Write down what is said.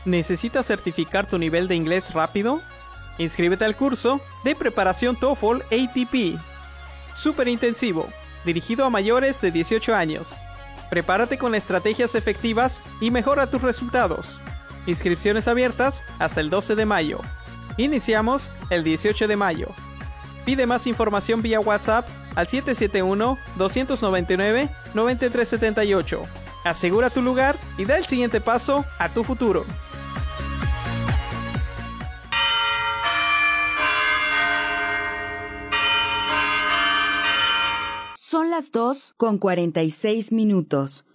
¿Necesitas certificar tu nivel de inglés rápido? Inscríbete al curso de preparación TOEFL ATP. Súper intensivo, dirigido a mayores de 18 años. Prepárate con estrategias efectivas y mejora tus resultados. Inscripciones abiertas hasta el 12 de mayo. Iniciamos el 18 de mayo. Pide más información vía WhatsApp al 771-299-9378. Asegura tu lugar y da el siguiente paso a tu futuro. Son las 2:46.